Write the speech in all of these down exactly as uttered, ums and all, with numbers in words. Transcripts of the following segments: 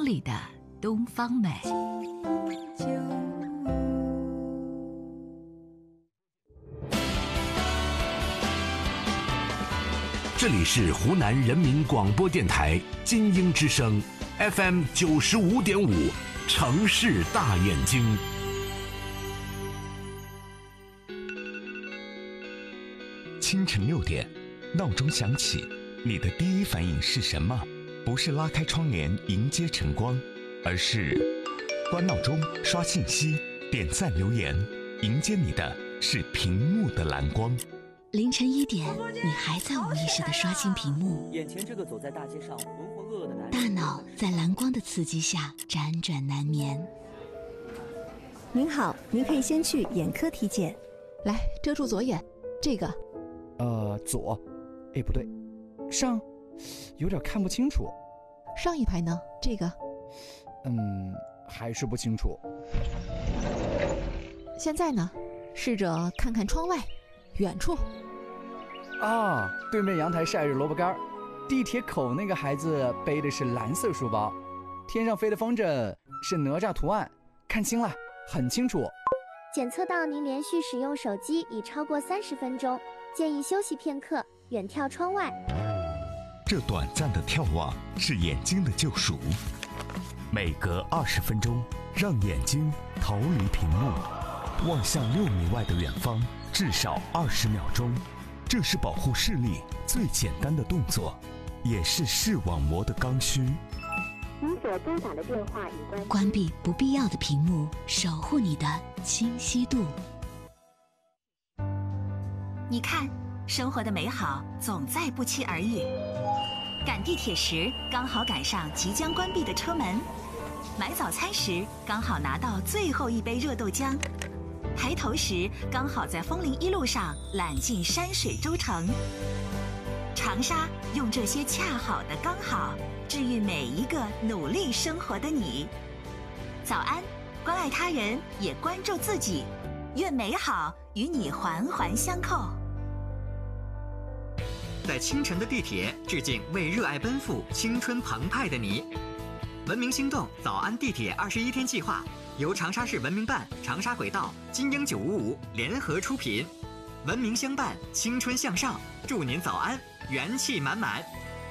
里的东方美。 这里是湖南人民广播电台金鹰之声 F M 九十五点五，城市大眼睛。 清晨六点，闹钟响起，你的第一反应是什么？不是拉开窗帘迎接晨光，而是关闹钟、刷信息、点赞留言，迎接你的是屏幕的蓝光。 凌晨一点，你还在无意识地刷新屏幕， 眼前这个走在大街上浑浑噩噩的男人， 大脑在蓝光的刺激下辗转难眠。 您好，您可以先去眼科体检。 来，遮住左眼，这个， 呃，左，哎，不对，上，有点看不清楚。 上一排呢？这个， 嗯，还是不清楚。 现在呢？试着看看窗外，远处。 啊，对面阳台晒着萝卜干，地铁口那个孩子背的是蓝色书包，天上飞的风筝是哪吒图案，看清了，很清楚。 检测到您连续使用手机已超过三十分钟，建议休息片刻，远眺窗外。 这短暂的眺望是眼睛的救赎，每隔二十分钟，让眼睛逃离屏幕，望向六米外的远方，至少二十秒钟。这是保护视力最简单的动作，也是视网膜的刚需。 您所拨打的电话已关机。 关闭不必要的屏幕，守护你的清晰度。 你看，生活的美好总在不期而遇。赶地铁时，刚好赶上即将关闭的车门；买早餐时，刚好拿到最后一杯热豆浆；抬头时，刚好在枫林一路上揽尽山水洲城。长沙用这些恰好的刚好，治愈每一个努力生活的你。早安，关爱他人，也关注自己，愿美好与你环环相扣。 在清晨的地铁，致敬为热爱奔赴、青春澎湃的你。文明心动早安地铁二十一天计划由长沙市文明办、长沙轨道、金鹰九五五联合出品，文明相伴，青春向上，祝您早安，元气满满。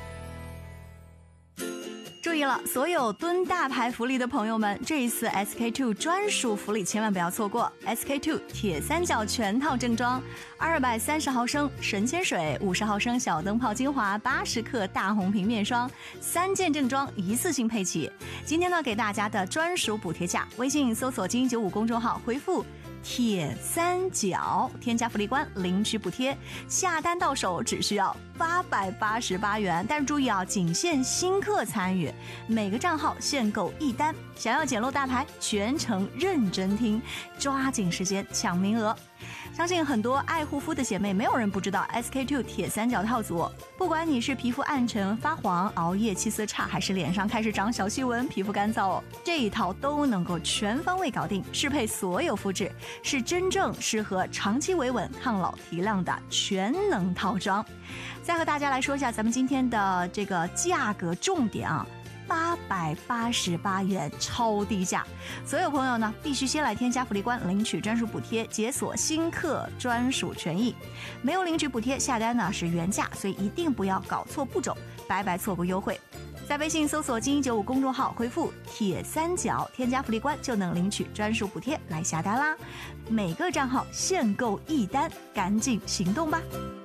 注意了，所有蹲大牌福利的朋友们，这一次 S K two 专属福利千万不要错过。S K two 铁三角全套正装，二百三十毫升神仙水，五十毫升小灯泡精华，八十克大红瓶面霜，三件正装一次性配齐。今天呢，给大家的专属补贴价，微信搜索金九五公众号回复铁三角，添加福利官领取补贴，下单到手只需要八百八十八元。但是注意啊，仅限新客参与，每个账号限购一单。想要捡漏大牌，全程认真听，抓紧时间抢名额。相信很多爱护肤的姐妹，没有人不知道 S K two 铁三角套组。不管你是皮肤暗沉发黄、熬夜气色差，还是脸上开始长小细纹、皮肤干燥，这一套都能够全方位搞定，适配所有肤质，是真正适合长期维稳、抗老提亮的全能套装。再和大家来说一下咱们今天的这个价格重点啊。八百八十八元超低价，所有朋友呢必须先来添加福利官领取专属补贴，解锁新客专属权益。没有领取补贴下单呢是原价，所以一定不要搞错步骤，白白错过优惠。在微信搜索金一九五公众号回复铁三角，添加福利官就能领取专属补贴来下单啦。每个账号限购一单，赶紧行动吧。